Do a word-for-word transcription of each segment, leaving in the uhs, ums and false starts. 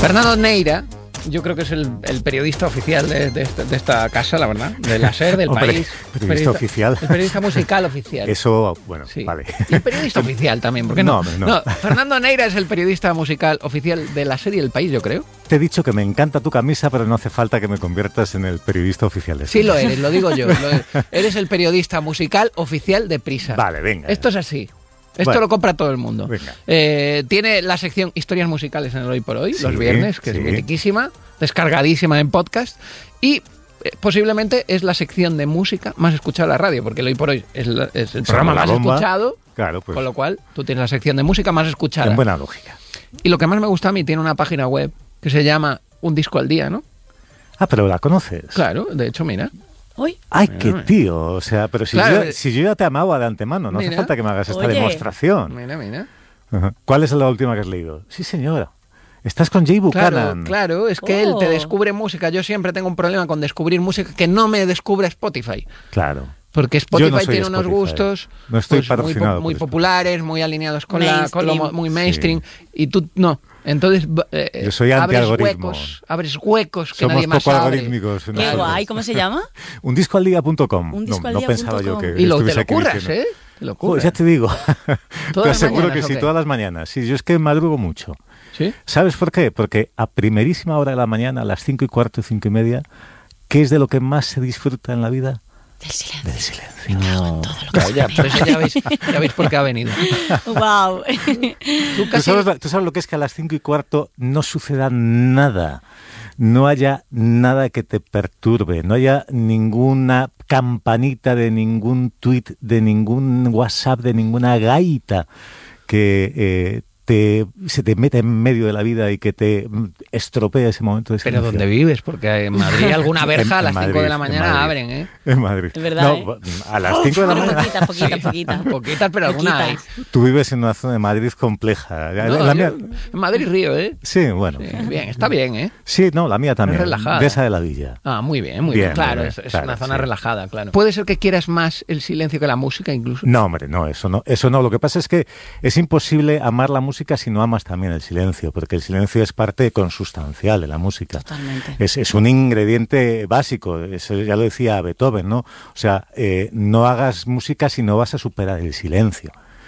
Fernando Neira, yo creo que es el, el periodista oficial de, de, esta, de esta casa, la verdad, de la SER, del Hombre, país. Periodista, periodista oficial. El periodista musical oficial. Eso, bueno, sí. Vale. Y el periodista oficial también, ¿por qué no? No, no. no? Fernando Neira es el periodista musical oficial de la SER y El País, yo creo. Te he dicho que me encanta tu camisa, pero no hace falta que me conviertas en el periodista oficial de Sí lo eres, lo digo yo. Lo eres. eres el periodista musical oficial de Prisa. Vale, venga. Esto es así. Esto bueno, lo compra todo el mundo. Eh, tiene la sección Historias Musicales en el Hoy por Hoy, sí, los viernes, que sí. es mitiquísima, descargadísima en podcast. Y eh, posiblemente es la sección de música más escuchada en la radio, porque el Hoy por Hoy es, la, es el programa más bomba. escuchado. Claro, pues. Con lo cual, tú tienes la sección de música más escuchada. En buena lógica. Y lo que más me gusta a mí, tiene una página web que se llama Un Disco al Día, ¿no? Ah, pero la conoces. Claro, de hecho, mira. Uy. Ay, qué tío, o sea, pero si, claro, yo, si yo ya te amaba de antemano, no mira, hace falta que me hagas esta oye, demostración. Mira, mira. Uh-huh. ¿Cuál es la última que has leído? Sí, señora. Estás con Jay Buchanan. Claro, claro, es que oh. él te descubre música. Yo siempre tengo un problema con descubrir música que no me descubre Spotify. Claro. Porque Spotify no tiene Spotify. unos gustos no estoy pues, muy, po muy populares, muy alineados con, la, con lo muy mainstream. Sí. Y tú no. Entonces eh, yo soy abres huecos, abres huecos que Somos nadie más poco abre. algorítmicos. Qué guay, ¿cómo se llama? un disco al día punto com. Un disco no, al no día pensaba punto com. yo que y lo, te lo curras, ¿eh? Te lo curras. Oh, ya te digo. Te aseguro mañanas, que sí, qué? todas las mañanas. Sí, yo es que madrugo mucho. ¿Sí? ¿Sabes por qué? Porque a primerísima hora de la mañana, a las cinco y cuarto, cinco y media, ¿qué es de lo que más se disfruta en la vida? Del silencio. Del silencio. Me cago en todo lo que claro, ya, por eso ya veis, ya veis por qué ha venido. Wow. ¿Tú, casi... ¿Tú, sabes, ¿Tú sabes lo que es que a las cinco y cuarto no suceda nada? No haya nada que te perturbe, no haya ninguna campanita de ningún tuit, de ningún WhatsApp, de ninguna gaita que eh, te, se te meta en medio de la vida y que te estropea ese momento de silencio. Pero ¿dónde vives? Porque en Madrid alguna verja en, en a las cinco de la mañana Madrid, abren, ¿eh? En Madrid. Es verdad, no, ¿eh? A las cinco de la mañana. Poquitas, poquitas, sí. poquitas. Poquitas, pero alguna hay. Tú vives en una zona de Madrid compleja. No, la mía... En Madrid río, ¿eh? Sí, bueno. Sí, bien, está bien, ¿eh? Sí, no, la mía también. Es relajada. De esa de la Villa. Ah, muy bien, muy bien. bien claro, bien, es, es claro, una zona sí. relajada, claro. ¿Puede ser que quieras más el silencio que la música incluso? No, hombre, no, eso no. Eso no. Lo que pasa es que es imposible amar la música si no amas también el silencio, porque el silencio es parte consustancial de la música. Totalmente. Es, es un ingrediente básico, eso ya lo decía Beethoven, ¿no? O sea, eh, no hagas música si no vas a superar el silencio.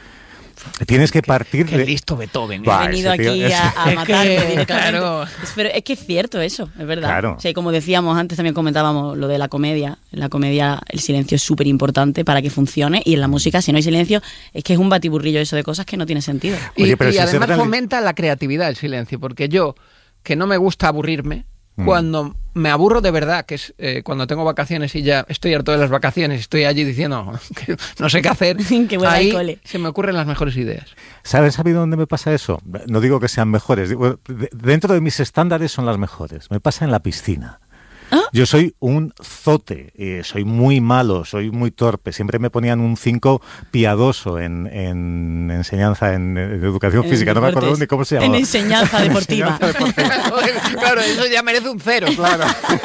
Tienes que partir qué, qué de... listo Beethoven. He venido aquí es... a, a matarme que, directamente. Claro. Es, pero es que es cierto eso, es verdad. Claro. O sea, como decíamos antes, también comentábamos lo de la comedia. En la comedia el silencio es súper importante para que funcione, y en la música, si no hay silencio, es que es un batiburrillo eso de cosas que no tiene sentido. Y, Oye, pero y si además real... fomenta la creatividad el silencio, porque yo, que no me gusta aburrirme, cuando me aburro de verdad, que es eh, cuando tengo vacaciones y ya estoy harto de las vacaciones, estoy allí diciendo que no sé qué hacer, que ahí cole. se me ocurren las mejores ideas. ¿Sabes sabido dónde me pasa eso? No digo que sean mejores, digo, dentro de mis estándares son las mejores. Me pasa en la piscina. ¿Ah? Yo soy un zote, eh, soy muy malo, soy muy torpe. Siempre me ponían un cinco piadoso en, en enseñanza, en, en educación en física. deportes. No me acuerdo ni cómo se llamaba. En enseñanza deportiva. En enseñanza deportiva. Claro, eso ya merece un cero. Claro.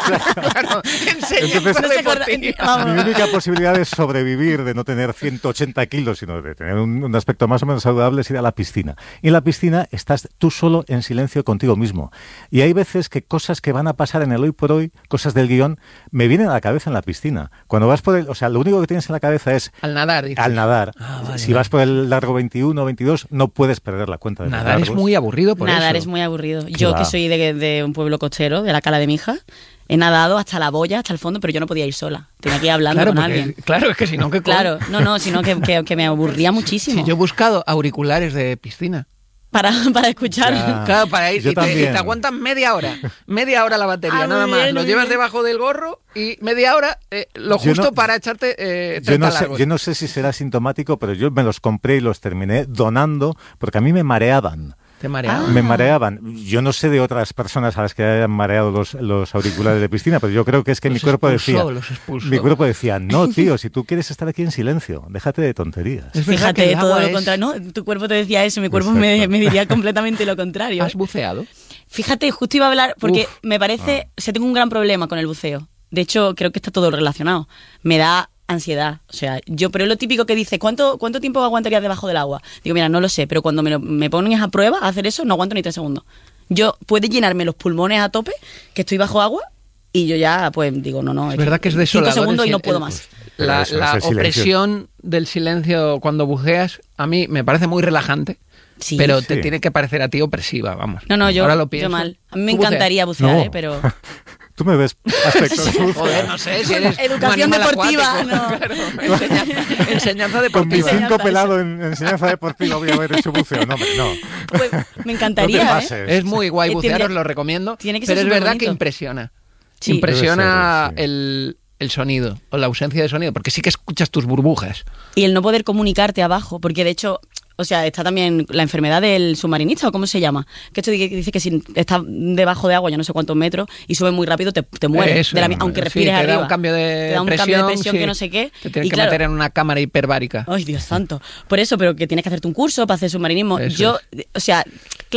Claro. Enseñanza Entonces, deportiva. Mi única posibilidad de sobrevivir, de no tener ciento ochenta kilos, sino de tener un, un aspecto más o menos saludable, es ir a la piscina. Y en la piscina estás tú solo en silencio contigo mismo. Y hay veces que cosas que van a pasar en el hoy por hoy, cosas del guión, me vienen a la cabeza en la piscina. Cuando vas por el... O sea, lo único que tienes en la cabeza es... Al nadar, dices. Al nadar. Ah, vale, si vale. vas por el largo veintiuno o veintidós, no puedes perder la cuenta de los Nadar largos. es muy aburrido por Nadar eso. es muy aburrido. ¿Qué Yo va? que soy de, de un pueblo costero, de la Cala de Mija, he nadado hasta la boya, hasta el fondo, pero yo no podía ir sola. Tenía que ir hablando Claro, con porque, alguien. claro, es que si no, ¿qué Claro, no, no, sino que, que, que me aburría muchísimo. Si yo he buscado auriculares de piscina. Para, para escuchar. Ya. Claro, para ir Yo y te, y también. te aguantan media hora. Media hora la batería, Ah, nada muy más. bien, Lo muy llevas bien. debajo del gorro y media hora eh, lo Yo justo no- para echarte eh, Yo treinta no, sé, largos. yo no sé si será sintomático, pero yo me los compré y los terminé donando porque a mí me mareaban. Te mareaba. Ah. Me mareaban. Yo no sé de otras personas a las que hayan mareado los, los auriculares de piscina, pero yo creo que es que Los mi cuerpo expulsó, decía... los expulsó. Mi cuerpo decía, no, tío, si tú quieres estar aquí en silencio, déjate de tonterías. Es verdad que Fíjate, el todo agua lo es- contrario. No, tu cuerpo te decía eso, mi cuerpo me, Exacto. me diría completamente lo contrario. ¿Has buceado? Fíjate, justo iba a hablar, porque Uf. me parece, o sea, tengo un gran problema con el buceo. De hecho, creo que está todo relacionado. Me da ansiedad, o sea, yo, pero es lo típico que dice, ¿cuánto, cuánto tiempo aguantarías debajo del agua? Digo, mira, no lo sé, pero cuando me, lo- me pones a prueba a hacer eso, no aguanto ni tres segundos. Yo puede llenarme los pulmones a tope, que estoy bajo agua, y yo ya, pues, digo, no, no. Es verdad que es desolador. Cinco segundos el, y no puedo el, más. La, la opresión del silencio cuando buceas, a mí me parece muy relajante. Sí, pero te sí. tiene que parecer a ti opresiva, vamos. No, no, yo, Ahora lo pienso. yo mal. A mí me encantaría bucear, no. ¿eh? Pero... Tú me ves aspectos Joder, no sé si eres educación deportiva, acuático, no. Claro, enseñanza, enseñanza deportiva. Con mi cinco pelado en enseñanza deportiva voy a haber hecho buceo. No, no. Pues me encantaría, no ¿eh? Es muy guay bucear, os lo recomiendo. Tiene que pero ser es verdad bonito. que impresiona. Sí. Impresiona ser, sí. el, el sonido o la ausencia de sonido, porque sí que escuchas tus burbujas. Y el no poder comunicarte abajo, porque de hecho... O sea, está también la enfermedad del submarinista, ¿o cómo se llama? Que esto dice que si estás debajo de agua, ya no sé cuántos metros, y sube muy rápido, te, te mueres. Eso, de la, aunque respires sí, te arriba. da un cambio de te da un presión, cambio de presión sí. que no sé qué. Te tienes y que claro, meter en una cámara hiperbárica. Ay, Dios santo. Por eso, pero que tienes que hacerte un curso para hacer submarinismo. Eso Yo, es. o sea...